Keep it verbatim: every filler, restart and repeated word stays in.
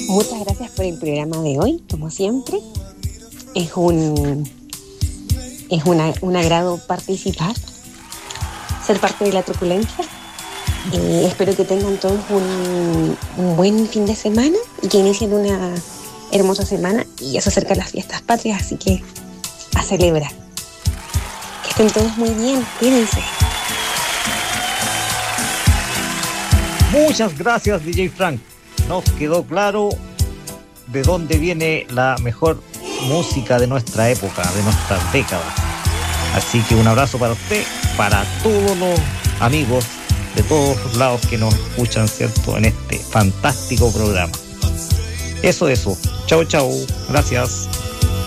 Muchas gracias por el programa de hoy, como siempre. Es un, es una, un agrado participar, ser parte de la truculencia. Eh, espero que tengan todos un, un buen fin de semana y que inicien una hermosa semana. Y ya se acercan las fiestas patrias, así que a celebrar. Que estén todos muy bien, cuídense. Muchas gracias, D J Frank. Nos quedó claro de dónde viene la mejor música de nuestra época, de nuestras décadas. Así que un abrazo para usted, para todos los amigos de todos lados que nos escuchan, ¿cierto?, en este fantástico programa. Eso, eso. Chao, chao. Gracias.